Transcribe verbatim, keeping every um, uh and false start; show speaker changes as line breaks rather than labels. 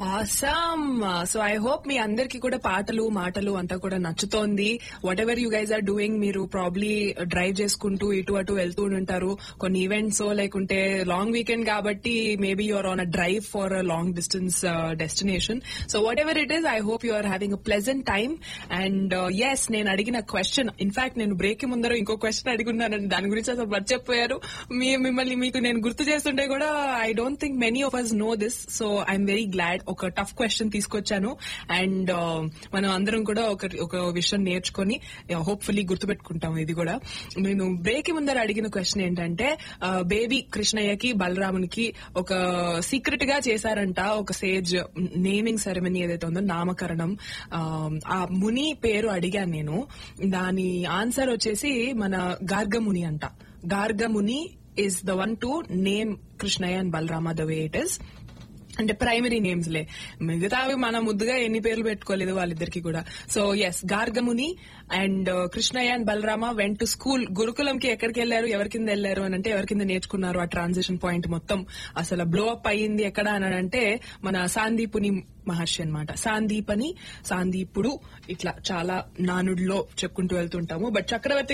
Awesome. So I hope మీ అందరికి కూడా పాటలు మాటలు అంతా కూడా నచ్చుతోంది. What ever you guys are doing, మీరు ప్రాబ్లీ డ్రైవ్ చేసుకుంటూ ఇటు అటు వెళ్తూ ఉంటారు. కొన్ని ఈవెంట్స్ లేకుంటే లాంగ్ వీకెండ్ కాబట్టి maybe you're on a drive for a long distance destination. So what ever it is, I hope you are having a pleasant time. And yes, నేను అడిగిన క్వశ్చన్, ఇన్ఫాక్ట్ నేను బ్రేక్ కి ముందర ఇంకో question అడిగున్నానండి, దాని గురించి అసలు మర్చిపోయారు. మీ మిమ్మల్ని మీకు నేను గుర్తు చేస్తుంటే కూడా I don't think many of us no this. So I'm very glad ఒక టఫ్ క్వశ్చన్ తీసుకొచ్చాను. అండ్ మనం అందరం కూడా ఒక ఒక విషయం నేర్చుకుని హోప్ఫుల్లీ గుర్తుపెట్టుకుంటాం. ఇది కూడా నేను బ్రేక్ ముందర అడిగిన క్వశ్చన్ ఏంటంటే, బేబీ కృష్ణయ్యకి బలరామునికి ఒక సీక్రెట్ గా చేశారంట ఒక సేజ్ నేమింగ్ సెరమనీ ఏదైతే ఉందో, నామకరణం. ఆ ముని పేరు అడిగాను నేను, దాని ఆన్సర్ వచ్చేసి మన గార్గముని అంట. గార్గముని is the one to name Krishnaya and Balarama the way it is. అంటే ప్రైమరీ నేమ్స్ లే, మిగతావి మనం ముద్దుగా ఎన్ని పేర్లు పెట్టుకోలేదు వాళ్ళిద్దరికి కూడా. So yes, గార్గముని and Krishnaiah and Balarama went to school. గురుకులంకి ఎక్కడికి వెళ్లారు, ఎవరి కింద వెళ్లారు అని అంటే, ఎవరి కింద నేర్చుకున్నారు, ఆ ట్రాన్సిషన్ పాయింట్ మొత్తం అసలు బ్లో అప్ అయ్యింది ఎక్కడ అని అంటే మన సాందీపుని మహర్షి అనమాట. సాందీపని, సాందీపుడు, ఇట్లా చాలా నానుడిలో చెప్పుకుంటూ వెళ్తుంటాము. బట్ చక్రవర్తి